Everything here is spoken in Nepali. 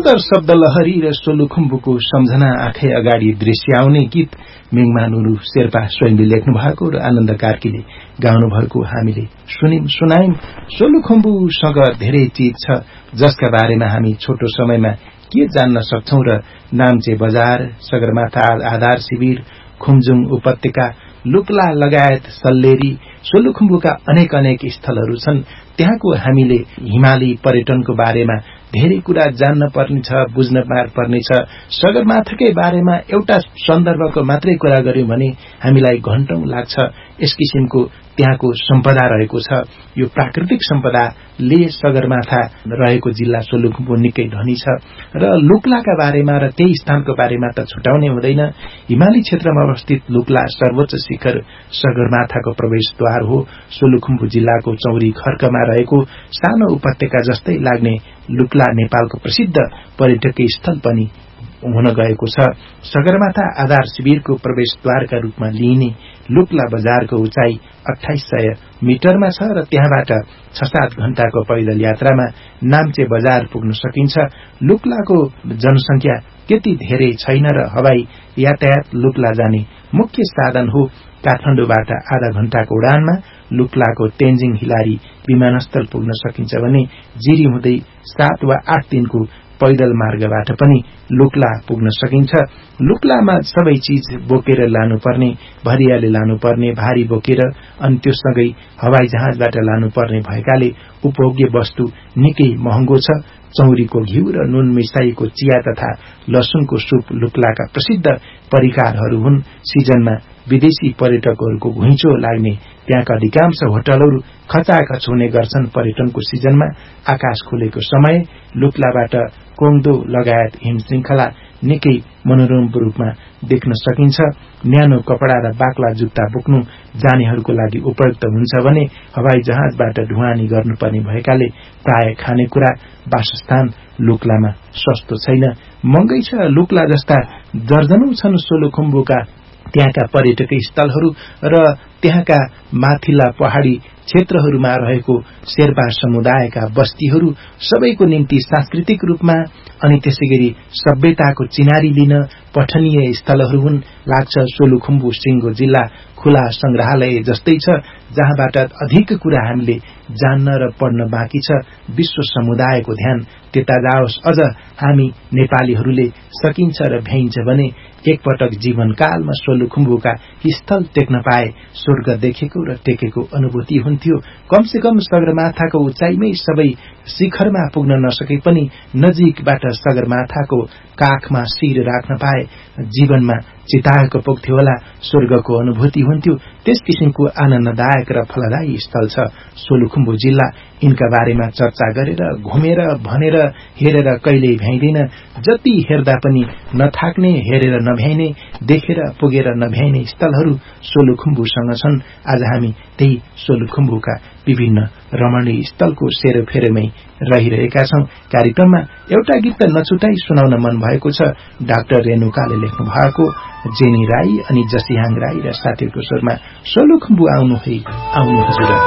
सुन्दर शब्द लहरी र सोलुखुम्बुको सम्झना आँखै अगाडि दृश्याउने गीत मेङमा नुरू शेर्पा स्वयंले लेख्नु भएको र आनन्द कार्कीले गाउनु भएको हामीले सुनायौं। सोलुखुम्बुसँग धेरै चीज छ जसका बारेमा हामी छोटो समयमा के जान्न सक्छौं र नाम्चे बजार, सगरमाथा आधार शिविर, खुम्जुङ उपत्यका, लुक्ला लगायत सल्लेरी, सोलुखुम्बुका अनेक स्थलहरू छन्। त्यहाँको हामीले हिमाली पर्यटनको बारेमा धेरै कुरा जान्न पर्नेछ, बुझ्न पर्नेछ। सगरमाथाकै बारेमा एउटा सन्दर्भको मात्रै कुरा गर्यौं भने हामीलाई घण्टौं लाग्छ। यस किसिमको त्यहाँको सम्पदा रहेको छ। यो प्राकृतिक सम्पदाले सगरमाथा रहेको जिल्ला सोलुखुम्बु निकै धनी छ। र लुक्लाका बारेमा र त्यही स्थानको बारेमा त छुटाउने हुँदैन। हिमाली क्षेत्रमा अवस्थित लुक्ला सर्वोच्च शिखर सगरमाथाको प्रवेशद्वार हो। सोलुखुम्बु जिल्लाको चौरी खर्कमा रहेको सानो उपत्यका जस्तै लाग्ने लुक्ला नेपालको प्रसिद्ध पर्यटकीय स्थल पनि हुन गएको छ। सगरमाथा आधार शिविरको प्रवेशद्वारका रूपमा लिइने लुक्ला बजारको उचाइ 2800 मिटरमा छ र त्यहाँबाट 6-7 घण्टाको पैदल यात्रामा नाम्चे बजार पुग्न सकिन्छ। लुक्लाको जनसंख्या त्यति धेरै छैन र हवाई यातायात लुक्ला जाने मुख्य साधन हो। काठमाडौँबाट आधा घण्टाको उडानमा लुक्लाको तेन्जिङ हिलारी विमानस्थल पुग्न सकिन्छ भने जिरी हुँदै 7 वा 8 दिनको पैदल मार्गबाट पनि लुक्ला पुग्न सकिन्छ। लुक्लामा सबै चीज बोकेर लानुपर्ने, भरियाले लानुपर्ने, भारी बोकेर अनि त्यससँगै हवाई जहाजबाट लानुपर्ने भएकाले उपभोग्य वस्तु निकै महँगो छ। चौरीको घिउ र नुन मिसाइएको चिया तथा लसुनको सुप लुक्लाका प्रसिद्ध परिकारहरू हुन्। सिजनमा विदेशी पर्यटकहरूको घुइँचो लाग्ने त्यहाँका अधिकांश होटलहरू खचाखच हुने गर्छन्। पर्यटनको सिजनमा आकाश खुलेको समय लुक्लाबाट कोङदो लगायत हिम श्रृंखला निकै मनोरम रूपमा देख्न सकिन्छ। न्यानो कपडा र बाक्ला जुत्ता बोक्नु जानेहरूको लागि उपयुक्त हुन्छ भने हवाई जहाजबाट ढुवानी गर्नुपर्ने भएकाले प्राय खानेकुरा वासस्थान लुक्लामा सस्तो छैन, महँगै छ। लुक्ला जस्ता दर्जनौं छन् सोलुखुम्बुका त्यहाँका पर्यटकीय स्थलहरू र त्यहाँका माथिल्ला पहाड़ी क्षेत्रहरूमा रहेको शेर्पा समुदायका बस्तीहरू सबैको निम्ति सांस्कृतिक रूपमा अनि त्यसैगरी सभ्यताको चिनारी लिन पठनीय स्थलहरू हुन्। लाग्छ सोलुखुम्बु सिंगो जिल्ला खुला संग्रहालय जस्तै छ जहाँबाट अधिक कुरा हामीले जान्न र पढ्न बाँकी छ। विश्व समुदायको ध्यान त्यता जाओस्। अझ हामी नेपालीहरूले सकिन्छ र भ्याइन्छ भने एकपटक जीवनकालमा सोलुखुम्बुका स्थल टेक्न पाए स्वर्ग देखेको र टेकेको अनुभूति हुन्थ्यो। कमसे कम सगरमाथाको उचाइमै सबै शिखरमा पुग्न नसके पनि नजिकबाट सगरमाथाको काखमा शिर राख्न पाए जीवनमा चिताएको पुग्थ्यो होला, स्वर्गको अनुभूति हुन्थ्यो। त्यस किसिमको आनन्ददायक र फलदायी स्थल छ सोलुखुम्बु जिल्ला। यिनका बारेमा चर्चा गरेर घुमेर भनेर हेरेर कहिल्यै भ्याइदैन। जति हेर्दा पनि नथाक्ने, हेरेर नभ्याइने, देखेर पुगेर नभ्याइने स्थलहरू सोलुखुम्बुसँग छन्। आज हामी त्यही सोलुखुम्बुका विभिन्न रमणीय स्थलको सेरोफेरोमै रहिरहेका छौं। कार्यक्रममा एउटा गीत त नछुटाई सुनाउन मन भएको छ। डाक्टर रेणुकाले लेख्नु भएको जेनी राई अनि जसिहाङ राई र साथीको स्वरमा सोलुखुम्बु आउनु है आउनु हजुर।